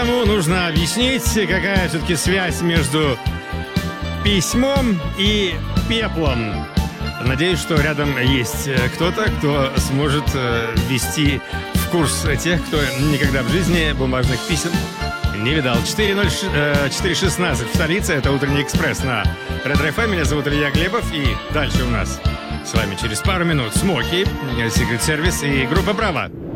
кому нужно объяснить, какая все-таки связь между письмом и пеплом. Надеюсь, что рядом есть кто-то, кто сможет ввести в курс тех, кто никогда в жизни бумажных писем не видал. 4:16 в столице. Это «Утренний экспресс» на Red FM. Меня зовут Илья Глебов. И дальше у нас с вами через пару минут Смоки, Secret Service и группа «Браво».